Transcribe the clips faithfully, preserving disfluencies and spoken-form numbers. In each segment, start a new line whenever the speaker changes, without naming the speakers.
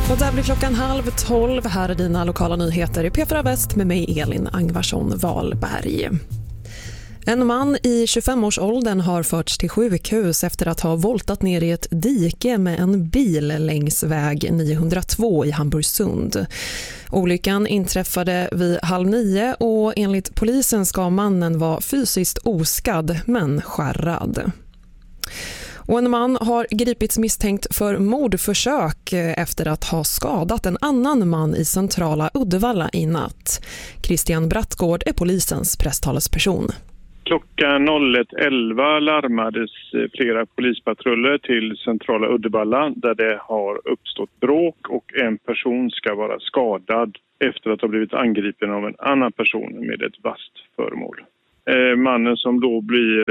Och där blir klockan halv tolv. Här är dina lokala nyheter i P fyra Väst med mig Elin Angvarsson Wahlberg. En man i tjugofem-årsåldern har förts till sjukhus efter att ha voltat ner i ett dike med en bil längs väg niohundratvå i Hamburgsund. Olyckan inträffade vid halv nio och enligt polisen ska mannen vara fysiskt oskadd men skärrad. Och en man har gripits misstänkt för mordförsök efter att ha skadat en annan man i centrala Uddevalla i natt. Christian Brattgård är polisens presstalesperson.
Klockan ett elva larmades flera polispatruller till centrala Uddevalla där det har uppstått bråk och en person ska vara skadad efter att ha blivit angripen av en annan person med ett vasst föremål. Mannen som då blir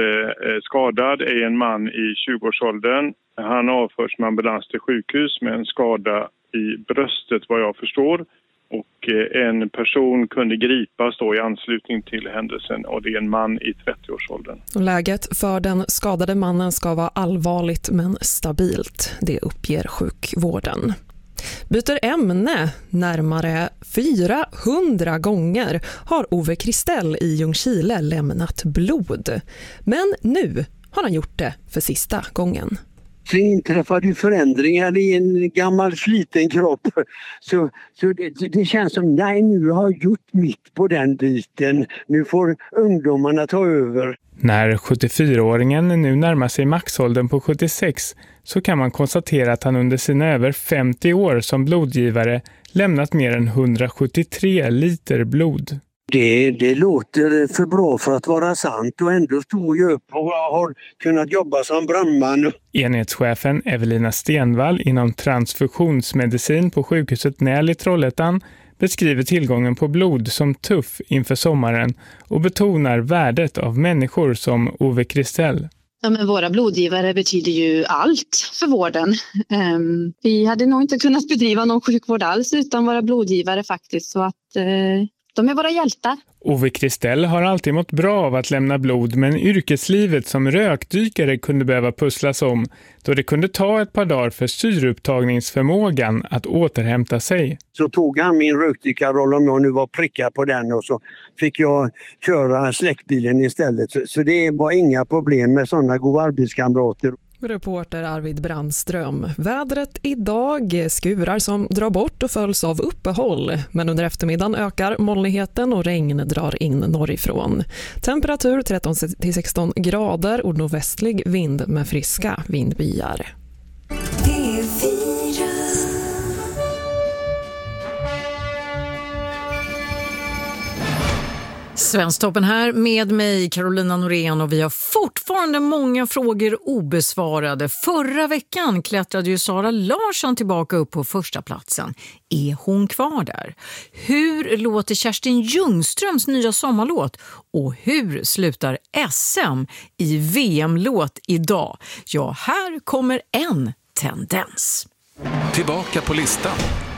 skadad är en man i tjugoårsåldern. Han avförs med ambulans till sjukhus med en skada i bröstet vad jag förstår. Och en person kunde gripas då i anslutning till händelsen och det är en man i trettioårsåldern.
Läget för den skadade mannen ska vara allvarligt men stabilt, det uppger sjukvården. Byter ämne, närmare fyrahundra gånger har Ove Kristell i Ljungskile lämnat blod. Men nu har han gjort det för sista gången.
Så inträffade ju förändringar i en gammal sliten kropp. Så, så det, det känns som, nej nu har jag gjort mitt på den biten. Nu får ungdomarna ta över.
När sjuttiofyraåringen nu närmar sig maxåldern på sjuttiosex så kan man konstatera att han under sina över femtio år som blodgivare lämnat mer än hundrasjuttiotre liter blod.
Det, det låter för bra för att vara sant och ändå stod jag upp och har kunnat jobba som brandman.
Enhetschefen Evelina Stenvall inom transfusionsmedicin på sjukhuset Näl i Trollhättan beskriver tillgången på blod som tuff inför sommaren och betonar värdet av människor som Ove Kristell.
Ja, men våra blodgivare betyder ju allt för vården. Um, vi hade nog inte kunnat bedriva någon sjukvård alls utan våra blodgivare faktiskt, så att uh, de är våra hjältar.
Ove Kristell har alltid mått bra av att lämna blod, men yrkeslivet som rökdykare kunde behöva pusslas om då det kunde ta ett par dagar för syreupptagningsförmågan att återhämta sig.
Så tog han min rökdykarroll om jag nu var prickad på den och så fick jag köra släckbilen istället. Så, så det var inga problem med sådana goda arbetskamrater.
Reporter Arvid Brandström. Vädret idag, skurar som drar bort och följs av uppehåll. Men under eftermiddagen ökar molnigheten och regn drar in norrifrån. Temperatur tretton till sexton grader och nordvästlig vind med friska vindbyar.
Svensktoppen här med mig, Carolina Norén, och vi har fortfarande många frågor obesvarade. Förra veckan klättrade ju Sara Larsson tillbaka upp på första platsen. Är hon kvar där? Hur låter Kerstin Ljungströms nya sommarlåt? Och hur slutar S M i V M-låt idag? Ja, här kommer en tendens.
Tillbaka på listan.